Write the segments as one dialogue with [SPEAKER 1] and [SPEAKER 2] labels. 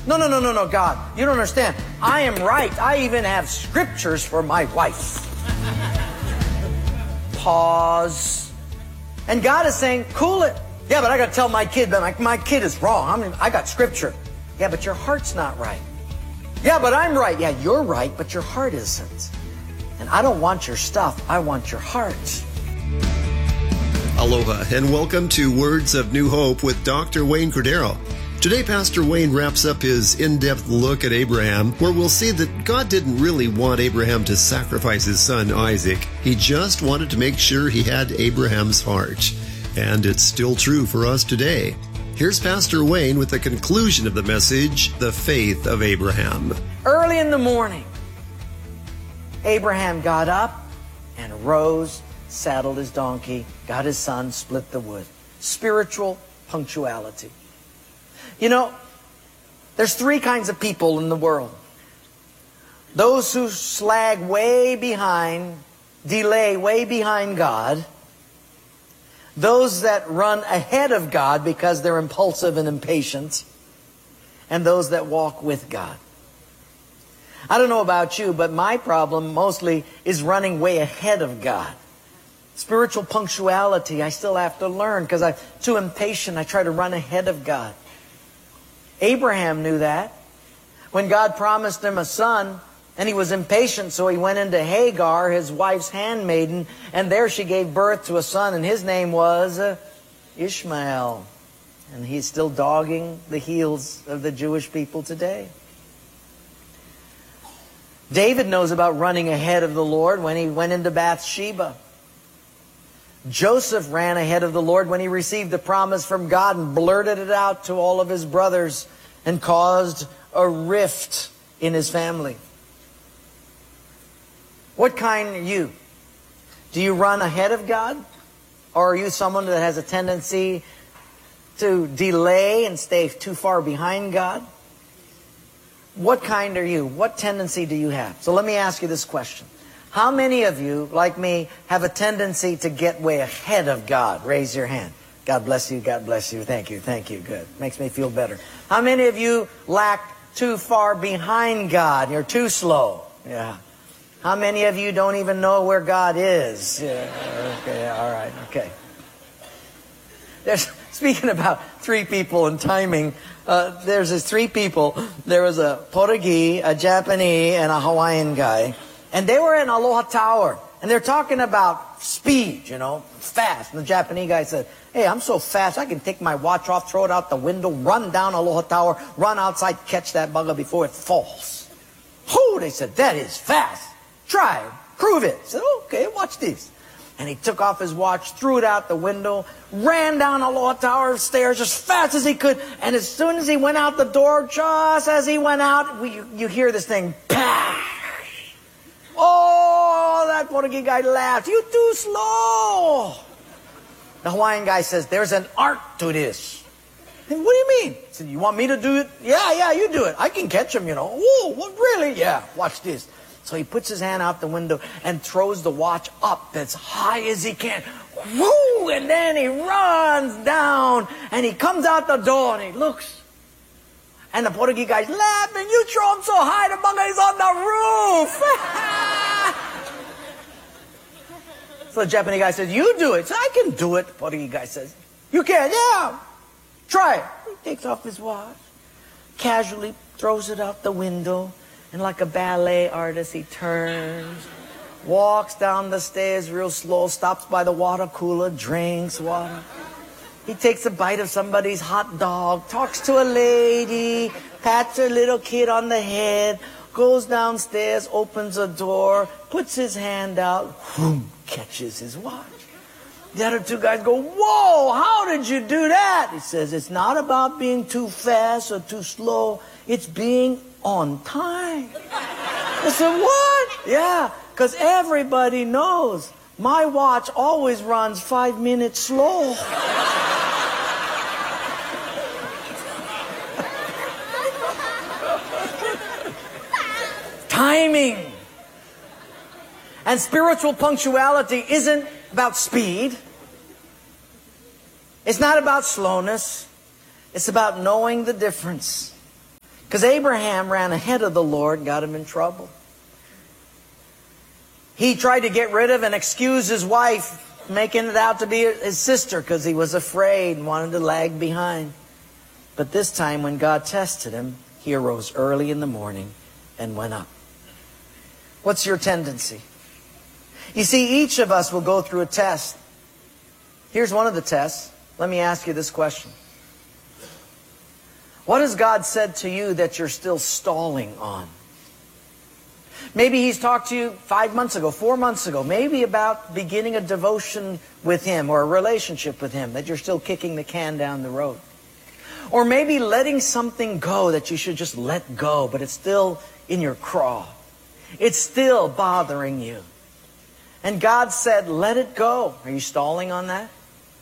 [SPEAKER 1] No, God. You don't understand. I am right. I even have scriptures for my wife. Pause. And God is saying, cool it. Yeah, but I got to tell my kid that my kid is wrong. I got scripture. Yeah, but your heart's not right. Yeah, but I'm right. Yeah, you're right, but your heart isn't. And I don't want your stuff. I want your heart.
[SPEAKER 2] Aloha, and welcome to Words of New Hope with Dr. Wayne Cordero. Today, Pastor Wayne wraps up his in-depth look at Abraham, where we'll see that God didn't really want Abraham to sacrifice his son Isaac. He just wanted to make sure he had Abraham's heart. And it's still true for us today. Here's Pastor Wayne with the conclusion of the message, The Faith of Abraham.
[SPEAKER 1] Early in the morning, Abraham got up and rose, saddled his donkey, got his son, split the wood. Spiritual punctuality. You know, there's three kinds of people in the world. Those who slag way behind, delay way behind God. Those that run ahead of God because they're impulsive and impatient. And those that walk with God. I don't know about you, but my problem mostly is running way ahead of God. Spiritual punctuality, I still have to learn because I'm too impatient. I try to run ahead of God. Abraham knew that. When God promised him a son, and he was impatient, so he went into Hagar, his wife's handmaiden, and there she gave birth to a son, and his name was Ishmael. And he's still dogging the heels of the Jewish people today. David knows about running ahead of the Lord when he went into Bathsheba. Joseph ran ahead of the Lord when he received the promise from God and blurted it out to all of his brothers and caused a rift in his family. What kind are you? Do you run ahead of God? Or are you someone that has a tendency to delay and stay too far behind God? What kind are you? What tendency do you have? So let me ask you this question. How many of you, like me, have a tendency to get way ahead of God? Raise your hand. God bless you, God bless you. Thank you, good. Makes me feel better. How many of you lack too far behind God? You're too slow. Yeah. How many of you don't even know where God is? Yeah. Okay, all right, okay. Speaking about three people and timing, there's these three people. There was a Portuguese, a Japanese, and a Hawaiian guy. And they were in Aloha Tower. And they're talking about speed, fast. And the Japanese guy said, hey, I'm so fast, I can take my watch off, throw it out the window, run down Aloha Tower, run outside, catch that bugger before it falls. Oh, they said, that is fast. Try it. Prove it. I said, okay, watch this. And he took off his watch, threw it out the window, ran down Aloha Tower stairs as fast as he could. And as soon as he went out the door, just as he went out, you hear this thing, pah! Oh, that Portuguese guy laughed. You too slow. The Hawaiian guy says, there's an art to this. And what do you mean? He said, you want me to do it? Yeah, you do it. I can catch him, Oh, what, really? Yeah, watch this. So he puts his hand out the window and throws the watch up as high as he can. Woo! And then he runs down and he comes out the door and he looks. And the Portuguese guy's laughing. You throw him so high, the bugger is on the roof. So the Japanese guy says, you do it. So I can do it. The Portuguese guy says, you can? Yeah. Try it. He takes off his watch, casually throws it out the window. And like a ballet artist, he turns, walks down the stairs real slow, stops by the water cooler, drinks water. He takes a bite of somebody's hot dog, talks to a lady, pats her little kid on the head, goes downstairs, opens a door, puts his hand out, whoom, catches his watch. The other two guys go, whoa, how did you do that? He says, it's not about being too fast or too slow. It's being on time. I said, what? Yeah, because everybody knows my watch always runs 5 minutes slow. Timing. And spiritual punctuality isn't about speed. It's not about slowness. It's about knowing the difference. Because Abraham ran ahead of the Lord and got him in trouble. He tried to get rid of and excuse his wife, making it out to be his sister because he was afraid and wanted to lag behind. But this time when God tested him, he arose early in the morning and went up. What's your tendency? You see, each of us will go through a test. Here's one of the tests. Let me ask you this question. What has God said to you that you're still stalling on? Maybe He's talked to you 5 months ago, 4 months ago, maybe about beginning a devotion with Him or a relationship with Him that you're still kicking the can down the road. Or maybe letting something go that you should just let go, but it's still in your craw. It's still bothering you. And God said, let it go. Are you stalling on that?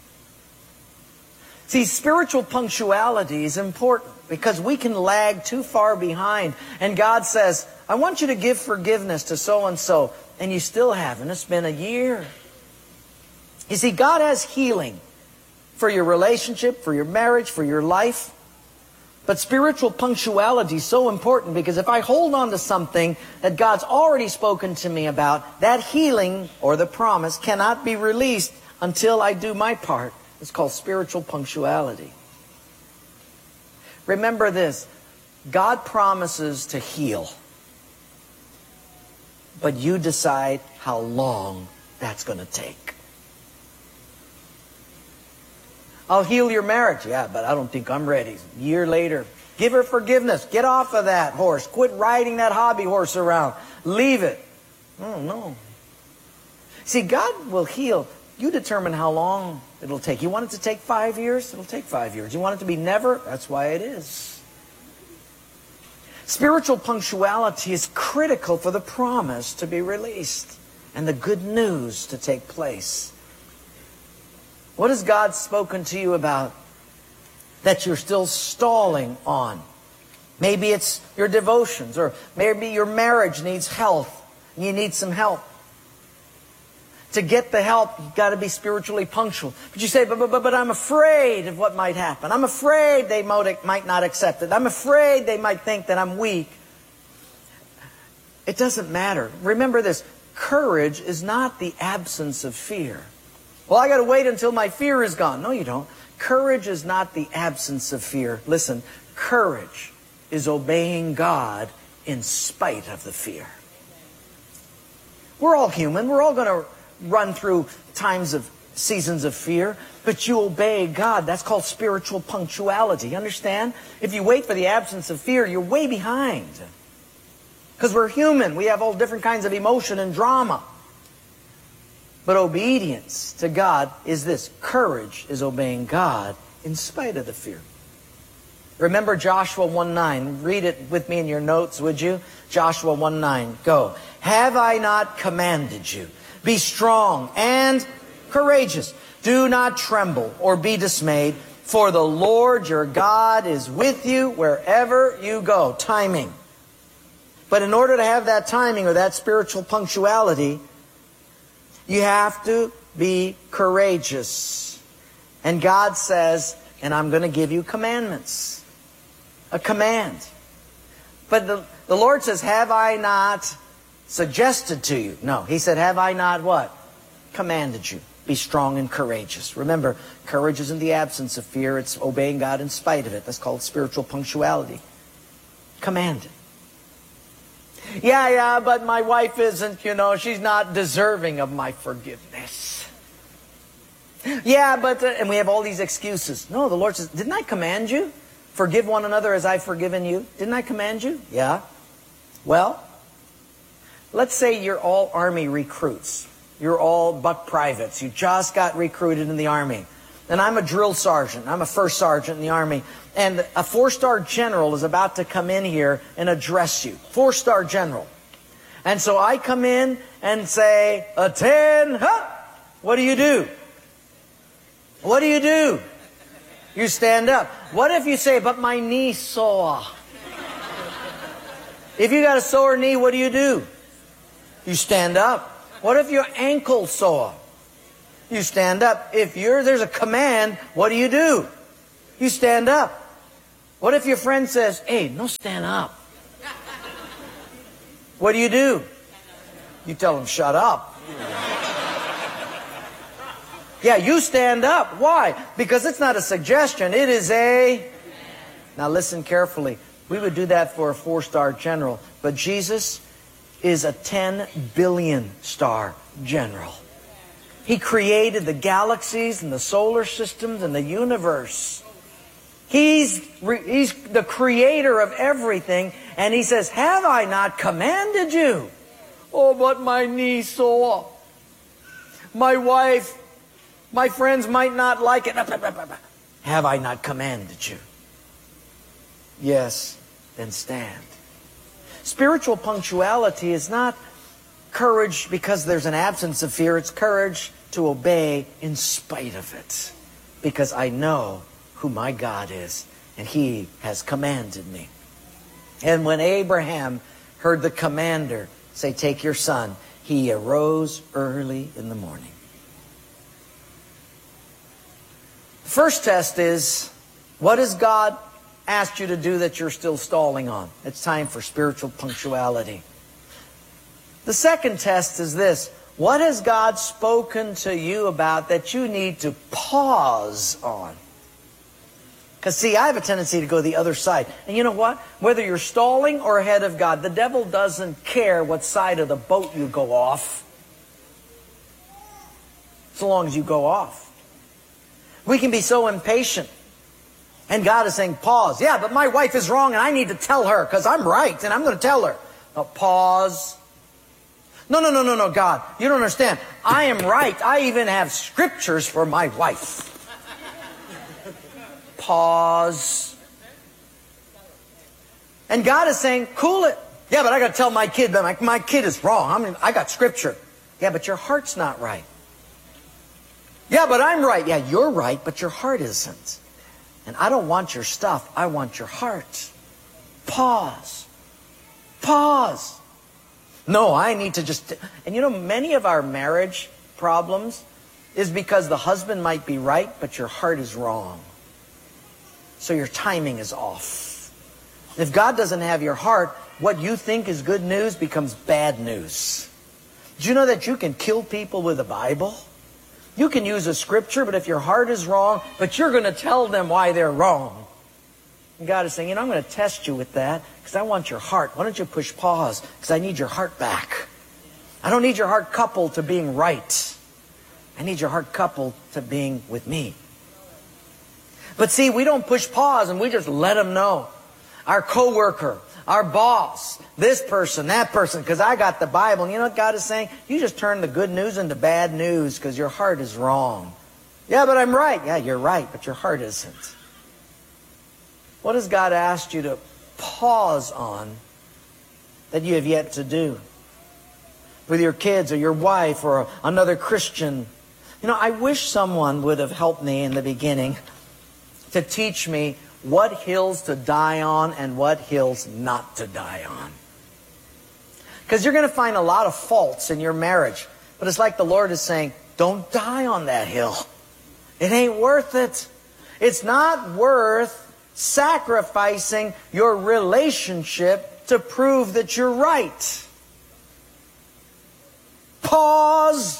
[SPEAKER 1] See, spiritual punctuality is important because we can lag too far behind. And God says, I want you to give forgiveness to so-and-so. And you still haven't. It's been a year. You see, God has healing for your relationship, for your marriage, for your life. But spiritual punctuality is so important because if I hold on to something that God's already spoken to me about, that healing or the promise cannot be released until I do my part. It's called spiritual punctuality. Remember this, God promises to heal, but you decide how long that's going to take. I'll heal your marriage. Yeah, but I don't think I'm ready. A year later, give her forgiveness. Get off of that horse. Quit riding that hobby horse around. Leave it. Oh, no. See, God will heal. You determine how long it'll take. You want it to take 5 years? It'll take 5 years. You want it to be never? That's why it is. Spiritual punctuality is critical for the promise to be released and the good news to take place. What has God spoken to you about that you're still stalling on? Maybe it's your devotions, or maybe your marriage needs health. And you need some help. To get the help, you've got to be spiritually punctual. But you say, but I'm afraid of what might happen. I'm afraid they might not accept it. I'm afraid they might think that I'm weak. It doesn't matter. Remember this, courage is not the absence of fear. Well, I got to wait until my fear is gone. No, you don't. Courage is not the absence of fear. Listen, courage is obeying God in spite of the fear. We're all human. We're all going to run through seasons of fear, but you obey God. That's called spiritual punctuality. You understand? If you wait for the absence of fear, you're way behind. Because we're human. We have all different kinds of emotion and drama. But obedience to God is this. Courage is obeying God in spite of the fear. Remember Joshua 1:9. Read it with me in your notes, would you? Joshua 1:9. Go. Have I not commanded you? Be strong and courageous. Do not tremble or be dismayed, for the Lord your God is with you wherever you go. Timing. But in order to have that timing or that spiritual punctuality, you have to be courageous. And God says, and I'm going to give you commandments. A command. But the Lord says, have I not suggested to you? No, He said, have I not what? Commanded you. Be strong and courageous. Remember, courage isn't the absence of fear. It's obeying God in spite of it. That's called spiritual punctuality. Commanded. Yeah, but my wife isn't, she's not deserving of my forgiveness. Yeah, but, and we have all these excuses. No, the Lord says, didn't I command you? Forgive one another as I've forgiven you. Didn't I command you? Yeah. Well, let's say you're all Army recruits. You're all buck privates. You just got recruited in the Army. And I'm a drill sergeant. I'm a first sergeant in the Army. And a 4-star general is about to come in here and address you. 4-star general. And so I come in and say, attend, huh? What do you do? What do you do? You stand up. What if you say, but my knee's sore? If you got a sore knee, what do? You stand up. What if your ankle's sore? You stand up. If there's a command, what do? You stand up. What if your friend says, hey, no, stand up? What do? You tell them, shut up. Yeah, you stand up. Why? Because it's not a suggestion. It is a... Now listen carefully. We would do that for a 4-star general. But Jesus is a 10 billion star general. He created the galaxies and the solar systems and the universe. He's the creator of everything. And He says, have I not commanded you? Oh, but my knee sore. My wife, my friends might not like it. Have I not commanded you? Yes, then stand. Spiritual punctuality is not courage because there's an absence of fear. It's courage to obey in spite of it. Because I know who my God is, and He has commanded me. And when Abraham heard the commander say, take your son, he arose early in the morning. The first test is, what has God asked you to do that you're still stalling on? It's time for spiritual punctuality. The second test is this. What has God spoken to you about that you need to pause on? Because see, I have a tendency to go the other side. And you know what? Whether you're stalling or ahead of God, the devil doesn't care what side of the boat you go off, so long as you go off. We can be so impatient. And God is saying, pause. Yeah, but my wife is wrong and I need to tell her because I'm right and I'm going to tell her. No, pause. No, God. You don't understand. I am right. I even have scriptures for my wife. Pause. And God is saying, cool it. Yeah, but I got to tell my kid that my kid is wrong. I got scripture. Yeah, but your heart's not right. Yeah, but I'm right. Yeah, you're right, but your heart isn't. And I don't want your stuff. I want your heart. Pause. Pause. No, I need to just... And you know, many of our marriage problems is because the husband might be right, but your heart is wrong. So your timing is off. If God doesn't have your heart, what you think is good news becomes bad news. Did you know that you can kill people with the Bible? You can use a scripture, but if your heart is wrong, but you're going to tell them why they're wrong. And God is saying, you know, I'm going to test you with that because I want your heart. Why don't you push pause? Because I need your heart back. I don't need your heart coupled to being right. I need your heart coupled to being with me. But see, we don't push pause and we just let them know. Our coworker, our boss, this person, that person, because I got the Bible. And you know what God is saying? You just turn the good news into bad news because your heart is wrong. Yeah, but I'm right. Yeah, you're right, but your heart isn't. What has God asked you to pause on that you have yet to do? With your kids or your wife or another Christian. You know, I wish someone would have helped me in the beginning to teach me what hills to die on and what hills not to die on. Because you're going to find a lot of faults in your marriage. But it's like the Lord is saying, don't die on that hill. It ain't worth it. It's not worth sacrificing your relationship to prove that you're right. Pause.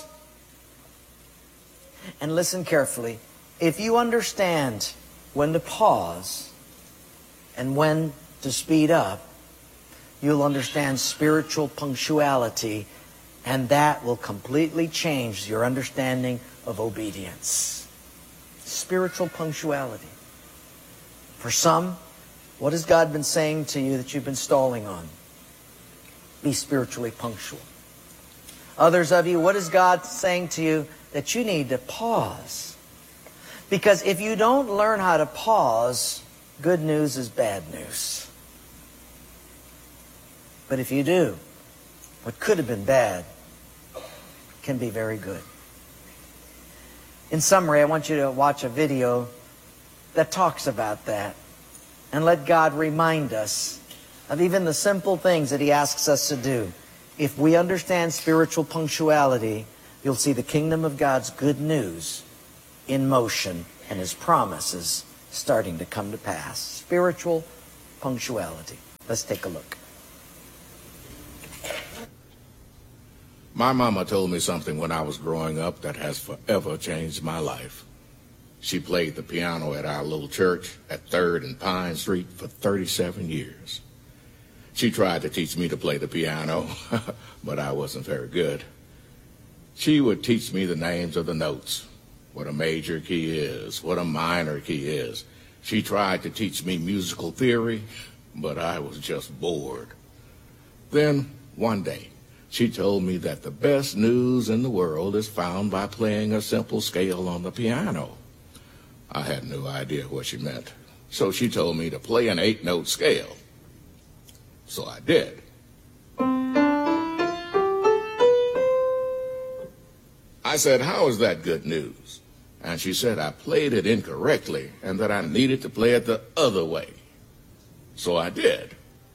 [SPEAKER 1] And listen carefully. If you understand when to pause and when to speed up, you'll understand spiritual punctuality, and that will completely change your understanding of obedience. Spiritual punctuality. For some, what has God been saying to you that you've been stalling on? Be spiritually punctual. Others of you, what is God saying to you that you need to pause? Because if you don't learn how to pause, good news is bad news. But if you do, what could have been bad can be very good. In summary, I want you to watch a video that talks about that. And let God remind us of even the simple things that He asks us to do. If we understand spiritual punctuality, you'll see the kingdom of God's good news in motion and His promises starting to come to pass. Spiritual punctuality. Let's take a look.
[SPEAKER 3] My mama told me something when I was growing up that has forever changed my life. She played the piano at our little church at 3rd and Pine Street for 37 years. She tried to teach me to play the piano, but I wasn't very good. She would teach me the names of the notes, what a major key is, what a minor key is. She tried to teach me musical theory, but I was just bored. Then, one day, she told me that the best news in the world is found by playing a simple scale on the piano. I had no idea what she meant, so she told me to play an 8-note scale. So I did. I said, "How is that good news?" And she said I played it incorrectly and that I needed to play it the other way. So I did.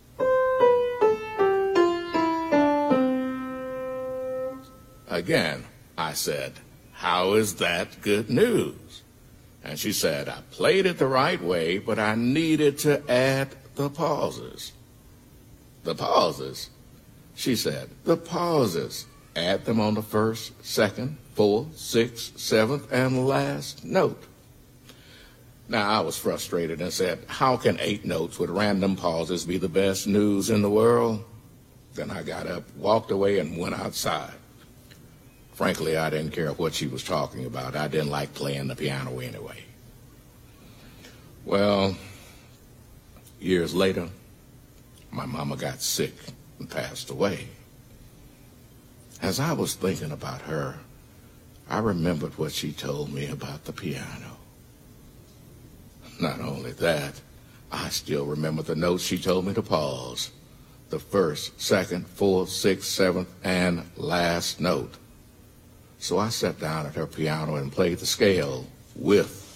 [SPEAKER 3] Again, I said, "How is that good news?" And she said, "I played it the right way, but I needed to add the pauses." The pauses? She said, "The pauses. Add them on the 1st, 2nd, 4th, 6th, 7th, and last note." Now, I was frustrated and said, "How can 8 notes with random pauses be the best news in the world?" Then I got up, walked away, and went outside. Frankly, I didn't care what she was talking about. I didn't like playing the piano anyway. Well, years later, my mama got sick and passed away. As I was thinking about her, I remembered what she told me about the piano. Not only that, I still remember the notes she told me to pause. The 1st, 2nd, 4th, 6th, 7th, and last note. So I sat down at her piano and played the scale with